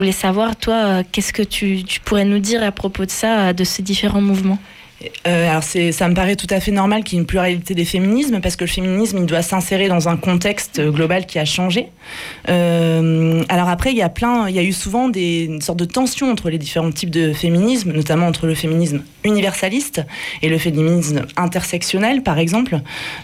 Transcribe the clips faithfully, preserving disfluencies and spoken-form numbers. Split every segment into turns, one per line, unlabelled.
Je voulais savoir, toi, qu'est-ce que tu, tu pourrais nous dire à propos de ça, de ces différents mouvements ?
Euh, alors c'est, ça me paraît tout à fait normal qu'il y ait une pluralité des féminismes parce que le féminisme il doit s'insérer dans un contexte global qui a changé. Euh, alors après il y a plein, il y a eu souvent des une sorte de tension entre les différents types de féminisme, notamment entre le féminisme universaliste et le féminisme intersectionnel par exemple.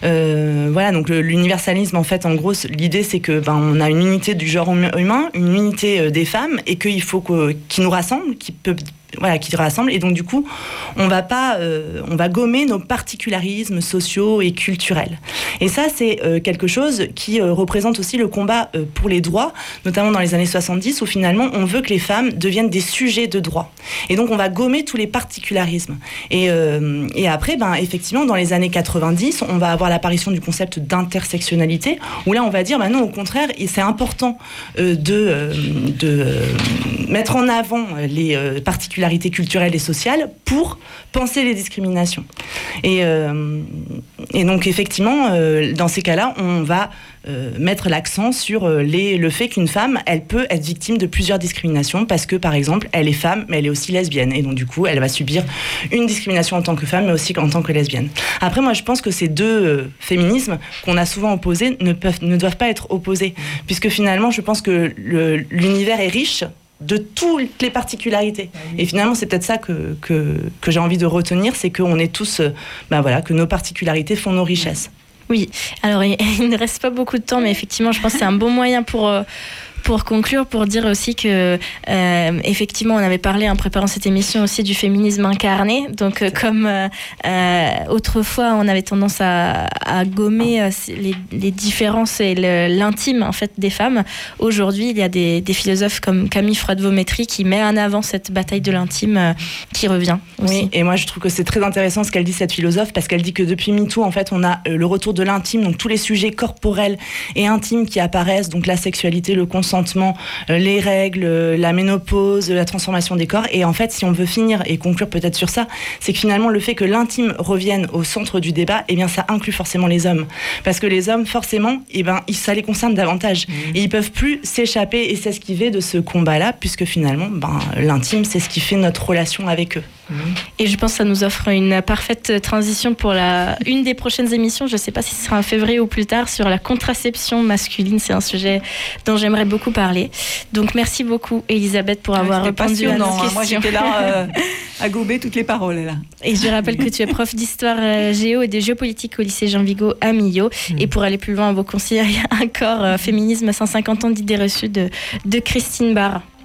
Euh, voilà donc le, l'universalisme en fait en gros l'idée c'est que ben on a une unité du genre humain, une unité des femmes et qu'il faut que, qui nous rassemble, qui peut voilà, qui rassemble et donc du coup on va pas euh, on va gommer nos particularismes sociaux et culturels et ça c'est euh, quelque chose qui euh, représente aussi le combat euh, pour les droits, notamment dans les années soixante-dix où finalement on veut que les femmes deviennent des sujets de droit et donc on va gommer tous les particularismes et, euh, et après ben, effectivement dans les années quatre-vingt-dix on va avoir l'apparition du concept d'intersectionnalité où là on va dire ben non au contraire c'est important euh, de, euh, de euh, mettre en avant les euh, particularités culturelles et sociales pour penser les discriminations. Et, euh, et donc effectivement, euh, dans ces cas-là, on va euh, mettre l'accent sur euh, les, le fait qu'une femme, elle peut être victime de plusieurs discriminations parce que, par exemple, elle est femme, mais elle est aussi lesbienne. Et donc du coup, elle va subir une discrimination en tant que femme, mais aussi en tant que lesbienne. Après, moi, je pense que ces deux euh, féminismes qu'on a souvent opposés ne, peuvent, ne doivent pas être opposés, puisque finalement, je pense que le, l'univers est riche de toutes les particularités. Et finalement, c'est peut-être ça que, que, que j'ai envie de retenir, c'est qu'on est tous, euh, ben voilà, que nos particularités font nos richesses.
Oui, alors il, il ne reste pas beaucoup de temps, mais effectivement, je pense que c'est un bon moyen pour... Euh, Pour conclure, pour dire aussi que euh, effectivement, on avait parlé en préparant cette émission aussi du féminisme incarné. Donc, euh, comme euh, euh, autrefois, on avait tendance à, à gommer euh, les, les différences et le, l'intime en fait des femmes. Aujourd'hui, il y a des, des philosophes comme Camille Froide-Vaumétry qui met en avant cette bataille de l'intime euh, qui revient. Aussi.
Oui, et moi je trouve que c'est très intéressant ce qu'elle dit cette philosophe parce qu'elle dit que depuis MeToo, en fait, on a euh, le retour de l'intime, donc tous les sujets corporels et intimes qui apparaissent, donc la sexualité, le consentement, les règles, la ménopause, la transformation des corps. Et en fait, si on veut finir et conclure peut-être sur ça, c'est que finalement, le fait que l'intime revienne au centre du débat, eh bien, ça inclut forcément les hommes. Parce que les hommes, forcément, eh ben, ça les concerne davantage. Mmh. Et ils peuvent plus s'échapper et s'esquiver de ce combat-là, puisque finalement, ben, l'intime, c'est ce qui fait notre relation avec eux. Mmh.
Et je pense que ça nous offre une parfaite transition pour la, une des prochaines émissions. Je ne sais pas si ce sera en février ou plus tard, sur la contraception masculine. C'est un sujet dont j'aimerais beaucoup parler. Donc merci beaucoup Elisabeth pour avoir
ouais,
répondu à nos questions.
Hein. Moi j'étais là euh, à gober toutes les paroles là.
Et je rappelle que tu es prof d'histoire euh, géo et de géopolitique au lycée Jean Vigo à Millau. Mmh. Et pour aller plus loin, on vous conseille encore euh, Féminisme cent cinquante ans d'idées reçues de, de Christine Barre.